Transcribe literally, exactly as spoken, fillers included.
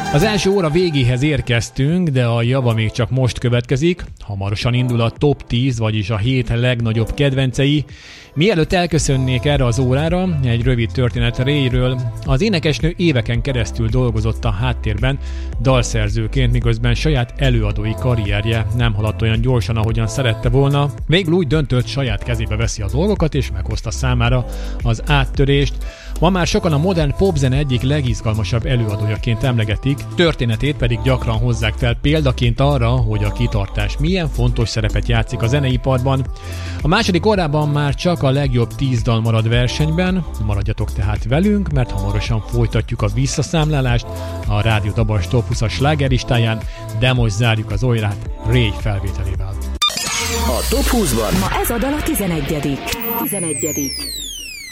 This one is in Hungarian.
Az első óra végéhez érkeztünk, de a java még csak most következik. Hamarosan indul a top tíz, vagyis a hét legnagyobb kedvencei. Mielőtt elköszönnék erre az órára, egy rövid történet Rayről. Az énekesnő éveken keresztül dolgozott a háttérben dalszerzőként, miközben saját előadói karrierje nem haladt olyan gyorsan, ahogyan szerette volna. Végül úgy döntött, saját kezébe veszi a dolgokat, és meghozta számára az áttörést. Ma már sokan a modern popzene egyik legizgalmasabb előadójaként emlegetik, történetét pedig gyakran hozzák fel példaként arra, hogy a kitartás milyen fontos szerepet játszik a zeneiparban. A második órában már csak a legjobb tíz dal marad versenyben, maradjatok tehát velünk, mert hamarosan folytatjuk a visszaszámlálást a Rádió Dabas Top húszas slágerlistáján, de most zárjuk az órát Ray felvételével. A Top húszban ma ez a dal a tizenegyedik tizenegyedik